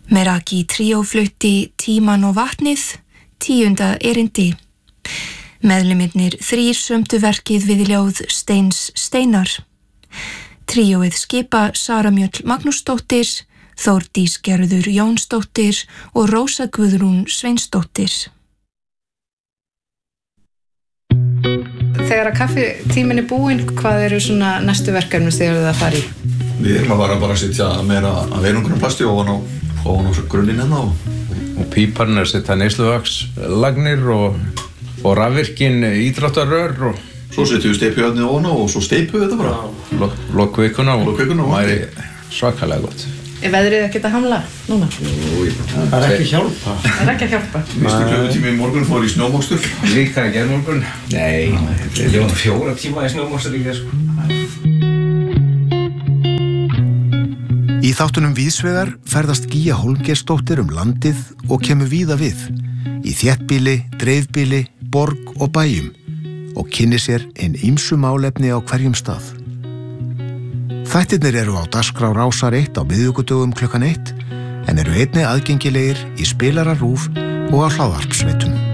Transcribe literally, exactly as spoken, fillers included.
Meraki Tríó flutti Tímann og vatnið, tíunda erindi. Meðlimirnir þrír sömdu verkið við ljóð Steins Steinar. Tríóið skipa Sara Mjöll Magnúsdóttir, Þórdís Gerður Jónsdóttir og Rósa Guðrún Sveinsdóttir. Þegar að kaffitíminn er búinn, hvað eru svona næstu verkefni sem þið eruð að fara í? Við erum að fara bara að setja meira af einangrunarplasti ofan á, ofan á grunninn hérna og, og píparinn er að setja neysluvaxlagnir og, og rafvirkin ídráttarrör og svo setjum við steypuhjarnið ofan á og svo steypum við þetta bara. Lok vikuna og það væri svakalega gott. Er veðrið ekkert að hamla núna? Jú, það er ekki að hjálpa. Það er ekki að hjálpa. Fyrstu klukkutími í morgun fór í snjómokstur. Líka ekki að morgun? Nei. Við erum fjóra tíma í snjómokstur líka, sko. Í þáttunum Víðsvegar ferðast Gígja Hólmgeirsdóttir um landið og kemur víða við, í þéttbýli, dreifbýli, borg og bæjum og kynnir sér hin ýmsu málefni á hverjum stað. Þættirnir eru á dagskrá Rásar eitt á miðvikudögum klukkan eitt en eru einnig aðgengilegir í spilara RÚV og á hlaðvarpsveitum.